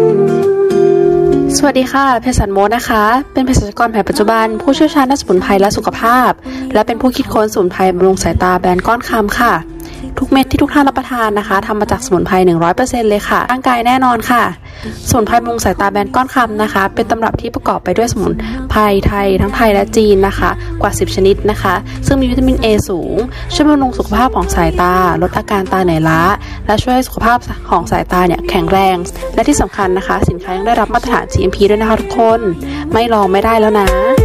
สวัสดีค่ะเภสัชโมนะคะเป็นเภสัชกรแผนปัจจุบันผู้เชี่ยวชาญด้านสมุนไพรและสุขภาพและเป็นผู้คิดค้นสมุนไพรบำรุงสายตาแบรนด์ก้อนคำค่ะทุกเม็ดที่ทุกท่านรับประทานนะคะทำมาจากสมุนไพร 100% เลยค่ะร่างกายแน่นอนค่ะสมุนไพรบำรุงสายตาแบรนด์ก้อนคำนะคะเป็นตำรับที่ประกอบไปด้วยสมุนไพรไทยทั้งไทยและจีนนะคะกว่า10ชนิดนะคะซึ่งมีวิตามิน A สูงช่วยบำรุงสุขภาพของสายตาลดอาการตาเหนื่อยล้าและช่วยให้สุขภาพของสายตาเนี่ยแข็งแรงและที่สำคัญนะคะสินค้ายังได้รับมาตรฐาน GMP ด้วยนะคะทุกคนไม่ลองไม่ได้แล้วนะ